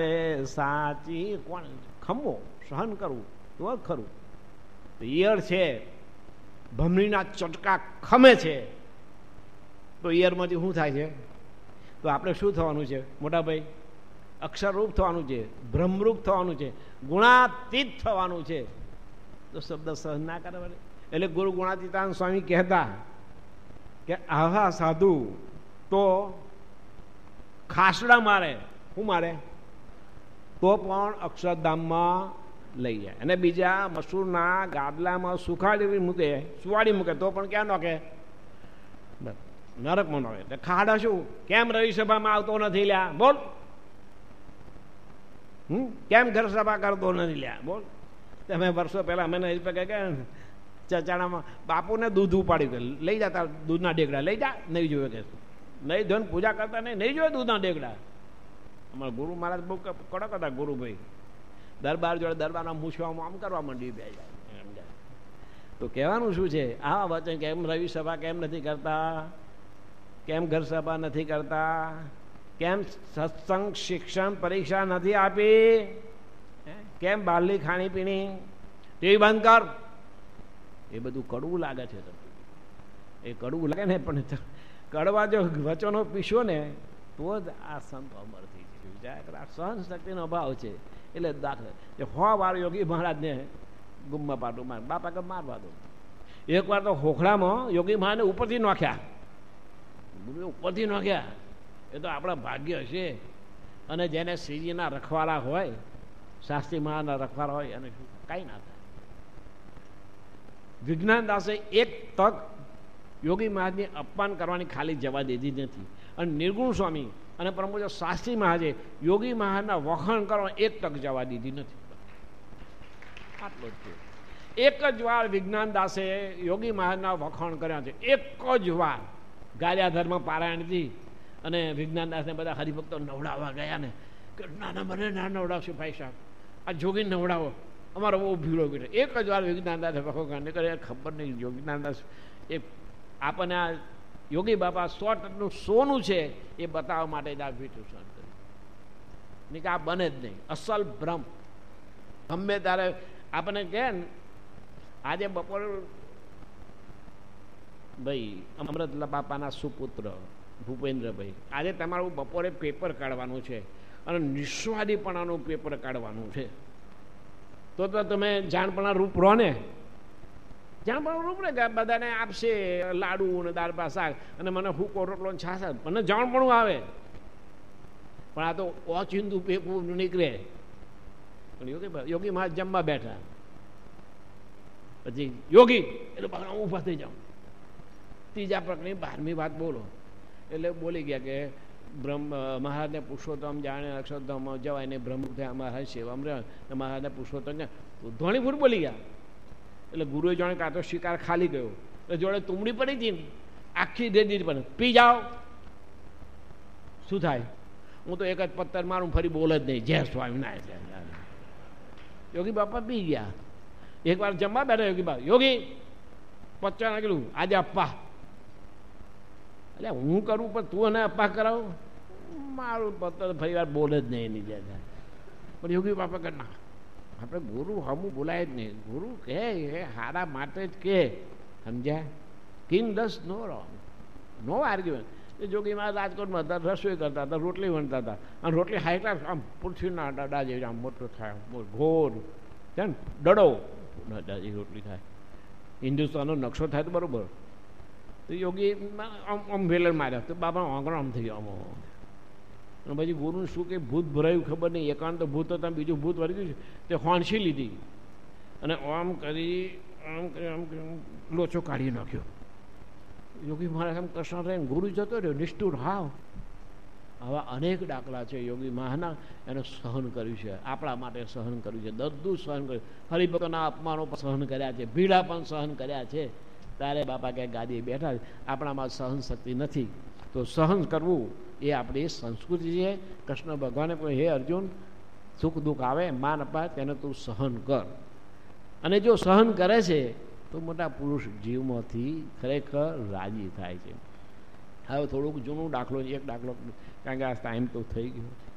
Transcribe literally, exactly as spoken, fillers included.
સાચી કોણ ખમવો સહન કરવું તો ખરું. ઈયળ છે ભમરીના ચટકા ખમે છે તો ઈયળમાંથી શું થાય છે? તો આપણે શું થવાનું છે મોટા ભાઈ? અક્ષરરૂપ થવાનું છે, બ્રહ્મરૂપ થવાનું છે, ગુણાતીત થવાનું છે. તો શબ્દ સહન ના કરવાની. એટલે ગુરુ ગુણાતીતાનંદ સ્વામી કહેતા કે આવા સાધુ તો ખાસડા મારે. શું મારે? તો પણ અક્ષરધામમાં લઈ જાય. અને બીજા મસૂરના ગાદલામાં સુખાડી મૂકે, સુવાડી મૂકે તો પણ ક્યાં નોખે? નરકમાં નોખે. એટલે ખાડા શું? કેમ રવિ સભામાં આવતો નથી લ્યા બોલ? હમ કેમ ઘર સભા કરતો નથી લ્યા બોલ? તમે વર્ષો પહેલા અમે કે ચચાણામાં બાપુને દૂધ ઉપાડ્યું કે લઈ જતા દૂધના ડેગડા લઈ જા. નહીં જોયો કે નહીં ધન પૂજા કરતા નહીં નહીં જોયો દૂધના ડેગડા. અમારા ગુરુ મહારાજ બહુ કડક હતા ગુરુભાઈ. દરબાર જોડે દરબારના મૂછવામાં આમ કરવા માંડી બે જાય. તો કહેવાનું શું છે? આ વચન કેમ રવિ સભા કેમ નથી કરતા? કેમ ઘર સભા નથી કરતા? કેમ સત્સંગ શિક્ષણ પરીક્ષા નથી આપી? કેમ બહારની ખાણીપીણી ટીવી બંધ કર? એ બધું કડવું લાગે છે. એ કડવું લાગે ને પણ કડવા જો વચનો પીશો ને તો જ આ સંત અમર થઈ જાય. સહન શક્તિનો અભાવ છે. એટલે દાખલા હો વાર યોગી મહારાજને ગુમ્મા પાટું માર બાપા કે મારવા દો. એક વાર તો હોખડામાં યોગી મહારાજને ઉપરથી નોખ્યા. ઉપરથી નોખ્યા. એ તો આપણા ભાગ્ય છે. અને જેને શ્રીજીના રખવાડા હોય, શાસ્ત્રી મહારાજના રખવાડા હોય અને શું કાંઈ ના થાય. વિજ્ઞાન દાસે એક તક યોગી મહારાજને અપમાન કરવાની ખાલી જવા દીધી નથી. અને નિર્ગુણ સ્વામી અને પરમ પૂજ્ય શાસ્ત્રી મહારાજે યોગી મહારાજના વખાણ કરવા એક તક જવા દીધી નથી. આટલો જ છે. એક જ વાર વિજ્ઞાન દાસે યોગી મહારાજના વખાણ કર્યા છે. એક જ વાર ગારિયાધરમાં પારાયણથી અને વિજ્ઞાન દાસને બધા હરિભક્તો નવડાવવા ગયા ને કે ના ના મને ના નવડાવશે ભાઈ સાહેબ, આ જોગી નવડાવો, અમારો બહુ ભીડો ભીડો. એક જ વાર વિજ્ઞાન દાસે વખાણ કરે. ખબર નહીં યોગીનાન દાસ એ આપણને આ યોગી બાપા સો ટકનું સોનું છે એ બતાવવા માટે જ આ ભીઠું સહન કર્યું. નહીં કે આ બને જ નહીં. અસલ ભ્રમ ગમે ત્યારે આપણને કહે ને. આજે બપોર ભાઈ અમૃતલા બાપાના સુપુત્ર ભૂપેન્દ્રભાઈ, આજે તમારું બપોરે પેપર કાઢવાનું છે અને નિસ્વાદીપણાનું પેપર કાઢવાનું છે. તો તો તમે જાણપણા રૂપ રહો ને. જાણપણા રૂપ ને બધાને આપશે લાડુ ને દાળ ભાત શાક અને મને ફૂકો રોટલો છાસ, મને જાણપણું આવે. પણ આ તો ઓચિંતું પેપર નીકળે. પણ યોગી યોગી મહારાજ જમવા બેઠા પછી યોગી એટલે હું ઊભા થઈ જાઉં. ત્રીજા પ્રકરણની બારમી વાત બોલો એટલે બોલી ગયા કે બ્રહ્મ મહારાજને પુરુષોત્તમ જાણે અક્ષરધામ જવાય ને બ્રહ્મ થયા મહારાજ સેવામાં રહ્યા. મહારાજને પુરુષોત્તમ ધોણી ફૂટ બોલી ગયા. એટલે ગુરુએ જાણે કાં તો શિકાર ખાલી ગયો એટલે જોડે તુમડી પડી હતી ને આખી દે દીધી પણ પી જાઓ. શું થાય? હું તો એક જ પથ્થર મારું ફરી બોલ જ નહીં. જય સ્વામિનારાયણ. યોગી બાપા પી ગયા. એક વાર જમવા બેઠા યોગી બાપા યોગી પચ્ચા નાખેલું આજે અપ્પા. એટલે હું કરું પણ તું એને અપ્પા કરાવું? મારું પત્તર ફરી વાર બોલ જ નહીં એની જાય. પણ યોગી બાપા કે ના આપણે ગુરુ હમું બોલાય જ નહીં. ગુરુ કહે એ હારા માટે જ કહે. સમજ્યા? King does no wrong, no argument. એ જોગીમાં રાજકોટમાં હતા, રસોઈ કરતા હતા, રોટલી વણતા હતા. અને રોટલી હાઈ ક્લાસ આમ પૃથ્વીના ડડા જેવી આમ મોટો થાય, ઘોર છે ને ડડો ડડા જેવી રોટલી થાય. હિન્દુસ્તાનનો નકશો થાય તો બરાબર. તો યોગી આમ આમ વેલર માર્યા તો બાપા આંગણો આમ થઈ ગયો. આમ અને પછી ગુરુને શું કે ભૂત ભરાયું ખબર નહીં. એકાંત તો ભૂત હતા, બીજું ભૂત વળી ગયું છે તે હોંશી લીધી અને આમ કરી આમ કરી આમ કરી લોચો કાઢી નાખ્યો. યોગી મહારાજ આમ કૃષ્ણ રહીને ગુરુ જતો રહ્યો નિષ્ઠુર. હાવ આવા અનેક દાખલા છે. યોગી મહાના એને સહન કર્યું છે, આપણા માટે સહન કર્યું છે, બધું સહન કર્યું. હરિભક્તોના અપમાનો પણ સહન કર્યા છે, ભીડા પણ સહન કર્યા છે. ત્યારે બાપા ક્યાંક ગાદી બેઠા આપણામાં સહન શક્તિ નથી. તો સહન કરવું એ આપણી સંસ્કૃતિ છે. કૃષ્ણ ભગવાને પણ હે અર્જુન સુખ દુઃખ આવે માન અપાય તેને તું સહન કર. અને જો સહન કરે છે તો મોટા પુરુષ જીવમાંથી ખરેખર રાજી થાય છે. હવે થોડુંક જૂનું દાખલો એક દાખલો કારણ કે આ ટાઈમ તો થઈ ગયો.